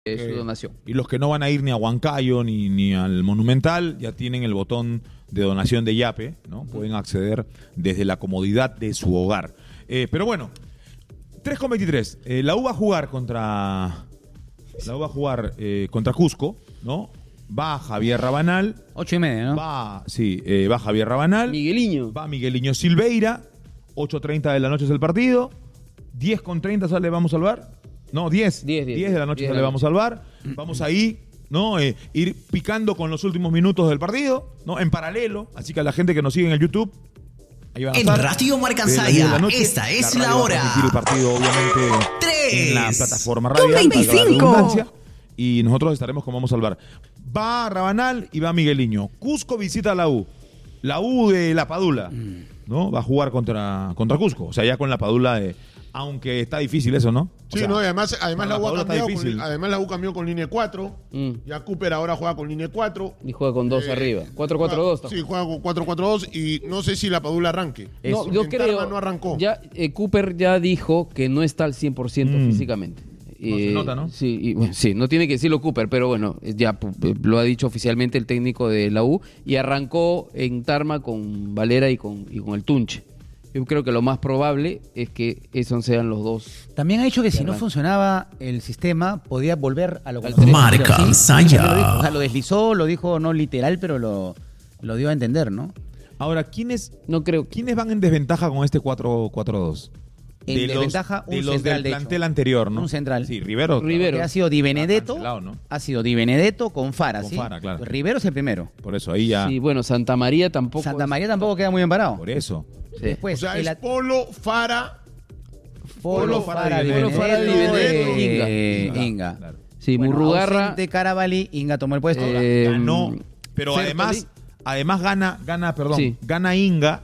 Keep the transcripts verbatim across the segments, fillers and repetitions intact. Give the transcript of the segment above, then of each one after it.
eh, su donación. Y los que no van a ir ni a Huancayo ni, ni al Monumental ya tienen el botón de donación de Yape, ¿no? Pueden acceder desde la comodidad de su hogar. Eh, pero bueno, tres con veintitrés. Eh, la U va a jugar contra... La U va a jugar eh, contra Cusco, ¿no? Va Javier Rabanal. Ocho y media, ¿no? Va, sí, eh, va Javier Rabanal. Migueliño. Va Migueliño Silveira. ocho treinta de la noche es el partido. diez con treinta sale Vamos al Bar. No, diez. diez, diez, diez de la noche diez sale de la Vamos al Bar. Vamos ahí, ¿no? Eh, ir picando con los últimos minutos del partido, ¿no? En paralelo. Así que a la gente que nos sigue en el YouTube, ahí van a En estar. Radio Marca Desde las diez de la Ansaya, noche, esta es radio la va a hora. transmitir el partido, obviamente, en la Tres. plataforma radial. veinticinco. valga la redundancia, Y nosotros estaremos con Vamos al Bar. Va Rabanal y va Migueliño. Cusco visita a la U. La U de La Padula, ¿no? Va a jugar contra, contra Cusco. O sea, ya con La Padula de... Aunque está difícil eso, ¿no? O Sí, sea, no, y además, además, la U ha Padula está cambiado difícil. con, además la U cambió con línea cuatro. Mm. Ya Cooper ahora juega con línea cuatro. Y juega con dos Eh, arriba. cuatro cuatro dos. Sí, juega con cuatro cuatro dos y no sé si la Padula arranque. No, Porque yo en creo. Tarma no arrancó. Ya, eh, Cooper ya dijo que no está al cien por ciento Mm. físicamente. No, se nota, ¿no? Sí, y, bueno, sí, no tiene que decirlo Cooper, pero bueno, ya pu- eh, lo ha dicho oficialmente el técnico de la U y arrancó en Tarma con Valera y con, y con el Tunche. Yo creo que lo más probable es que esos sean los dos. También ha dicho que si no arranque. funcionaba el sistema, podía volver a lo que Al nosotros Marca queríamos. Ansaya. Lo dijo, o sea, lo deslizó, lo dijo no literal, pero lo, lo dio a entender, ¿no? Ahora, ¿quiénes, No creo que. ¿quiénes van en desventaja con este cuatro cuatro dos? En De los- desventaja, un de los central, del de hecho. plantel anterior, ¿no? Un central. Sí, Rivero. Rivero. Que ha sido Di Benedetto, cancelado, ¿no? ha sido Di Benedetto con Fara, Con ¿sí? Fara, claro. Pues Rivero es el primero. Por eso, ahí ya... Sí, bueno, Santa María tampoco. Santa es- María tampoco queda muy bien parado. Por eso. Sí. Después, o sea, el es at- Polo, Fara. Polo, Polo, Fara, Fara, Di Polo, Benedetto, Fara, Di Benedetto, Inga. Inga. Inga. Claro. Sí, Bueno, Murrugarra. ausente Carabalí, Inga tomó el puesto. Eh, Ganó, pero Fertoli. además, además gana, gana, perdón, Sí. gana Inga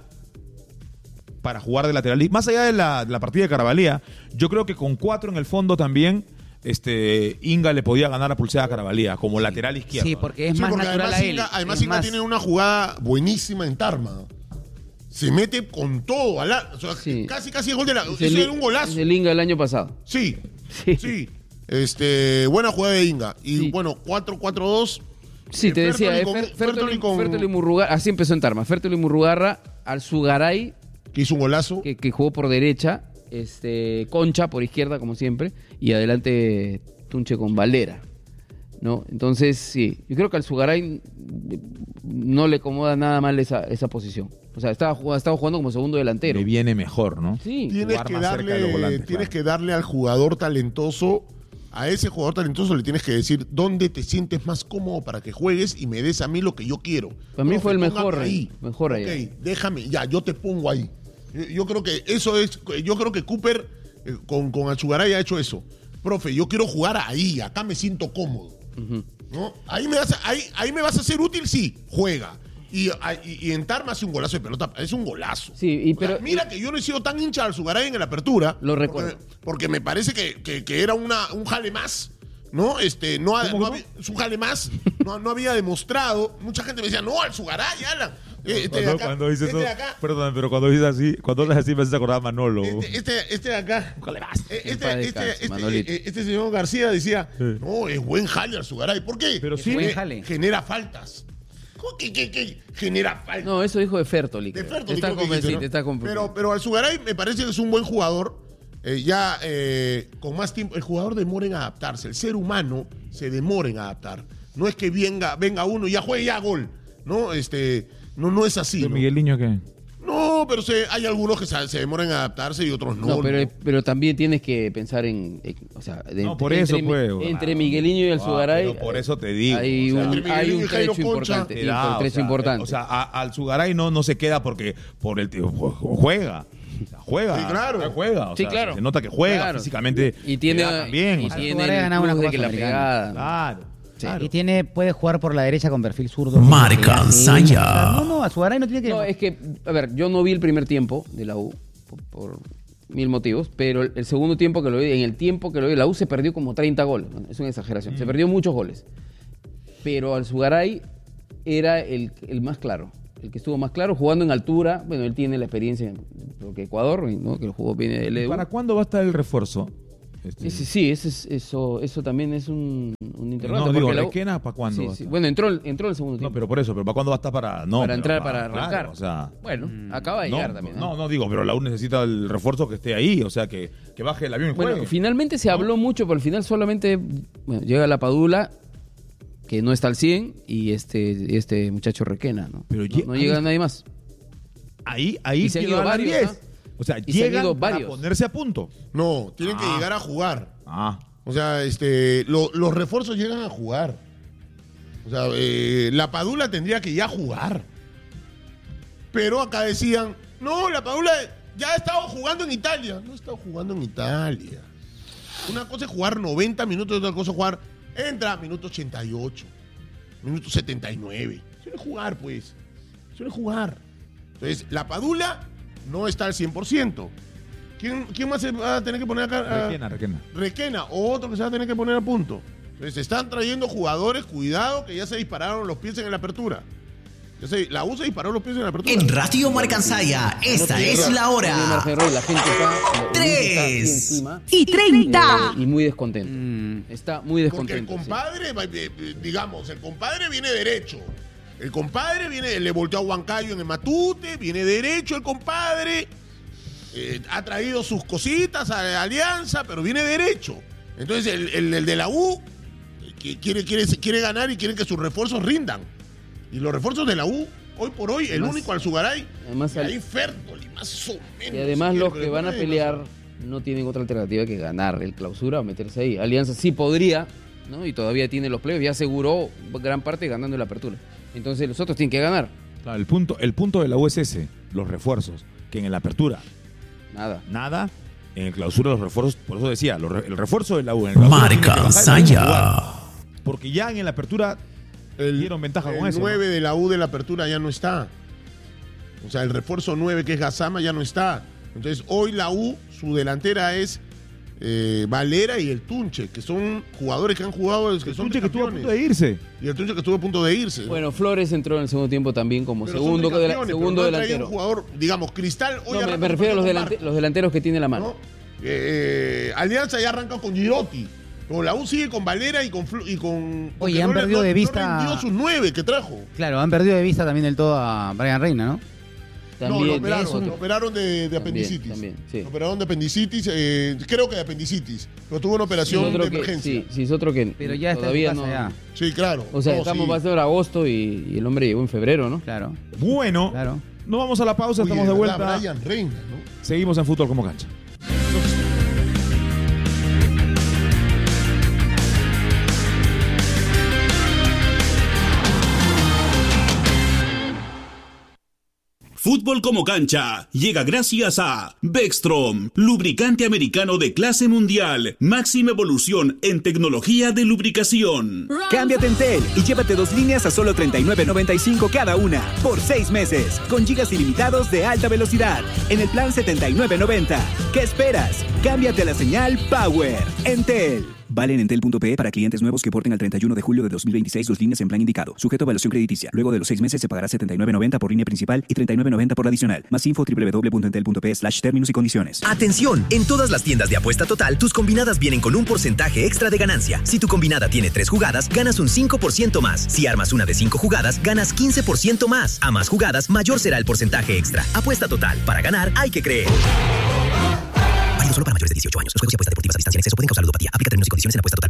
para jugar de lateral. Y más allá de la, de la partida de Carabalía, yo creo que con cuatro en el fondo también, este, Inga le podía ganar a Pulsea a Carabalía como lateral izquierdo. Sí, porque es Sí, más porque natural además a él. Inga, además es Inga más- tiene una jugada buenísima en Tarma. Se mete con todo. al ar- o sea, Sí. Casi, casi el gol de la. es Eso el- era un golazo. es el Inga del año pasado. Sí, Sí. sí. Este, buena jugada de Inga. Y Sí. bueno, cuatro cuatro dos. Sí, Eh, te decía, Fertoli eh, con- Fer- Fertoli, Fertoli con- Fertoli Murrugarra, así empezó en Tarma. Fertoli Murrugarra, Alzugaray, Que hizo un golazo. que, que jugó por derecha, este, Concha por izquierda, como siempre, y adelante Tunche con Valera, ¿no? Entonces, sí, yo creo que al Alzugaray no le acomoda nada mal esa, esa posición. O sea, estaba, jugando- estaba jugando como segundo delantero. Le viene mejor, ¿no? Sí, Tienes, jugar que más cerca de los darle, volantes, tienes claro. que darle al jugador talentoso, a ese jugador talentoso le tienes que decir dónde te sientes más cómodo para que juegues y me des a mí lo que yo quiero. Para mí fue el póngame mejor, ahí. mejor Ok, allá. déjame, ya, yo te pongo ahí. Yo, yo creo que eso es, yo creo que Cooper eh, con, con Achugaray ha hecho eso. Profe, yo quiero jugar ahí, acá me siento cómodo. ¿No? Ahí, me vas a, ahí, ahí me vas a hacer útil, sí, juega. Y, y, y en Tarma hace un golazo de pelota, es un golazo. Sí, y O sea, pero- mira que yo no he sido tan hincha al Sugaray en la apertura. Lo recuerdo. Porque, porque me parece que, que, que era una, un jale más, ¿no? Este, no, ha- ¿Cómo, no cómo? había, es un jale más, no, no había demostrado. Mucha gente me decía, no, al Sugaray, Alan. Eh, Este de Cuando, acá, cuando dice este eso, de acá, perdón, pero cuando dice así, cuando hablas así me hace acordar a Manolo. este, este, este de acá. Eh, En paz Este, este, descanse, este, Manolito. eh, este señor García decía, Sí. no, es buen jale al Sugaray. ¿Por qué? Pero sí. Es buen Eh, jale. genera faltas. ¿Cómo que, que- que genera faltas? No, eso dijo de Fertoli. De creo. Fertoli, Está creo que convencido, dijiste, ¿no? está convencido. Pero, pero Alzugaray me parece que es un buen jugador. eh, ya eh, con más tiempo. El jugador demora en adaptarse. El ser humano se demora en adaptar. No es que venga, venga uno y ya juegue ya gol. No, este, no, no es así. ¿De ¿no? Migueliño qué? No, pero se- hay algunos que se, se demoran en adaptarse y otros no. No, pero, ¿no? pero también tienes que pensar en, en- o sea, de- No, por entre, eso, pues, entre ah, Migueliño y el ah, Sugaray. pero por eso te digo, Hay o sea, un, entre hay Migueliño un y Jairo trecho Concha, importante. te sí, da, un o trecho sea, importante. O sea, a- al Sugaray no, no se queda porque por el tío juega. O sea, juega. Sí, claro. Juega. O Sí, sea, claro. Se nota que juega Claro. físicamente. y tiene, le da también. y o sea, tiene Sugaray ha el ganado plus una de Copa que la Sudamericana. pegada. Claro. Claro. Y tiene, puede jugar por la derecha con perfil zurdo. Marca Sí, Ansaya. No, no, a Sugaray no tiene que... No, es que, a ver, yo no vi el primer tiempo de la U por, por mil motivos, pero el, el segundo tiempo que lo vi, en el tiempo que lo vi, la U se perdió como treinta goles. ¿No? Es una exageración. Mm. Se perdió muchos goles. Pero Alzugaray era el, el más claro. El que estuvo más claro, jugando en altura. Bueno, él tiene la experiencia, porque Ecuador, ¿no? Que lo jugó bien el E U. ¿Para cuándo va a estar el refuerzo? Este, Ese sí, ese es, eso, eso también es un, un interrogante. no, digo, porque la U- ¿Requena para cuándo? Sí, va a sí. estar? Bueno, entró, entró el segundo tiempo. No, pero por eso, pero ¿para cuándo va a estar para no, para pero entrar, para- para arrancar. claro, o sea, Bueno, acaba de no, llegar también. no, no digo, pero la U necesita el refuerzo que esté ahí, o sea, que, que baje el avión y Bueno, juegue. finalmente se habló mucho, pero al final solamente bueno, llega la Padula, que no está al cien, y este, este muchacho Requena, ¿no? Pero no, lle- no llega nadie más. Ahí, ahí Y se han llegan ido las varios, diez. ¿ah? O sea, Y se han llegan ido para varios. ponerse a punto. No, tienen que Ah. llegar a jugar. Ah, O sea, este, lo- los refuerzos llegan a jugar. O sea, eh, la Padula tendría que ya jugar. Pero acá decían, no, la Padula ya ha estado jugando en Italia. No ha estado jugando en Italia. Una cosa es jugar noventa minutos y otra cosa es jugar, entra, minuto ochenta y ocho, minuto setenta y nueve. Suele jugar, pues. Suele jugar. Entonces, la Padula no está al cien por ciento. ¿Quién, quién más se va a tener que poner acá? Ah, Requena, Requena. Requena, otro que se va a tener que poner a punto. Entonces, se están trayendo jugadores, cuidado, que ya se dispararon los pies en la apertura. Ya se- la U se disparó los pies en la apertura. En Radio Marcansaya, esta es la hora. La gente está, está Tres. aquí encima, Y treinta. eh, y muy descontento. Mm. Está muy Porque el descontento. sí. compadre, eh, eh, digamos, el compadre viene derecho. El compadre viene, le volteó a Huancayo en el Matute, viene derecho el compadre. eh, ha traído sus cositas a la Alianza, pero viene derecho. Entonces, el, el- el de la U eh, que quiere, quiere, quiere ganar y quiere que sus refuerzos rindan. Y los refuerzos de la U, hoy por hoy, el Además- único Alzugaray, además y al- ahí Fertoli, más o menos. Y además si los quiere, que van a pero pelear no tienen otra alternativa que ganar el clausura o meterse ahí. Alianza sí podría, ¿no? Y todavía tiene los playoffs, ya aseguró gran parte ganando la apertura. Entonces los otros tienen que ganar. Claro, el punto, el punto de la U es ese, los refuerzos, que en la apertura Nada. nada, en el clausura los refuerzos, por eso decía, los re- el refuerzo de la U en el clausura tiene que bajar y Marcansaya. jugar. Porque ya en la apertura El, dieron ventaja el con eso. nueve ¿no? de la U de la apertura ya no está. O sea, el refuerzo nueve que es Gazama ya no está. Entonces, hoy la U, su delantera es eh, Valera y el Tunche, que son jugadores que han jugado desde que El son Tunche que estuvo a punto tricampeones. de irse. Y el Tunche que estuvo a punto de irse. Bueno, Flores entró en el segundo tiempo también como Pero son segundo, de la- tricampeones, segundo pero no han traído delantero. un jugador, digamos, Cristal hoy No, me, arranca me refiero a los, con delante- Marcos, los delanteros que tiene la mano. ¿no? Eh, Alianza ya arranca con Girotti. Pero la U sigue con Valera y con... Flu- Y con porque Oye, han no le- perdido no- de no vista- rindió sus nueve que trajo. Claro, han perdido de vista también del todo a Brian Reina, ¿no? No, lo También, operaron, eso- lo operaron de, de También, apendicitis. también, sí. Lo operaron de apendicitis, eh, creo que de apendicitis. Pero tuvo una sí, operación otro de que, emergencia. sí, sí, es otro que Pero ya está en todavía su casa no. ya. Sí, claro. O sea, No, estamos sí. va a ser agosto y, y el hombre llegó en febrero, ¿no? Claro. Bueno, Claro. nos vamos a la pausa, Oye, estamos de verdad, vuelta. Brian Reina, ¿no? Seguimos en Fútbol como Cancha. Fútbol como cancha llega gracias a Bextrom, lubricante americano de clase mundial, máxima evolución en tecnología de lubricación. Cámbiate en Entel y llévate dos líneas a solo treinta y nueve noventa y cinco cada una, por seis meses, con gigas ilimitados de alta velocidad, en el plan setenta y nueve noventa. ¿Qué esperas? Cámbiate a la señal Power. Entel. Vale en entel punto pe para clientes nuevos que porten al treinta y uno de julio de dos mil veintiséis dos líneas en plan indicado. Sujeto a evaluación crediticia. Luego de los seis meses se pagará setenta y nueve noventa por línea principal y treinta y nueve noventa por adicional. Más info doble u doble u doble u punto entel punto pe slash términos y condiciones. Atención, en todas las tiendas de apuesta total, tus combinadas vienen con un porcentaje extra de ganancia. Si tu combinada tiene tres jugadas, ganas un cinco por ciento más. Si armas una de cinco jugadas, ganas quince por ciento más. A más jugadas, mayor será el porcentaje extra. Apuesta total. Para ganar, hay que creer. Válido solo para mayores de dieciocho años. Los juegos y apuestas deportivas a distancia en exceso pueden causar ludopatía. Aplica términos y condiciones en apuesta total.